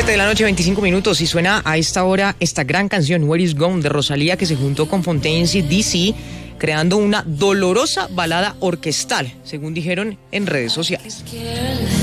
7:25 p.m. y suena a esta hora esta gran canción Where Is Gone de Rosalía, que se juntó con Fontaines y DC, creando una dolorosa balada orquestal, según dijeron en redes sociales.